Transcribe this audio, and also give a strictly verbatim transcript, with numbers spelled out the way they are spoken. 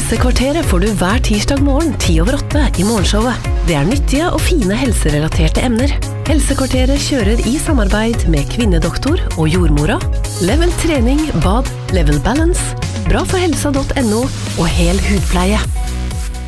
Helsekvarteret får du hver tirsdag morgen ti over åtte i morgenshowet. Det er nyttige og fine helserelaterte emner. Helsekvarteret kjører i samarbeid med Kvinnedoktor og Jordmora, Level trening, bad, Level balance, bra for helsa punktum no og hel hudpleie.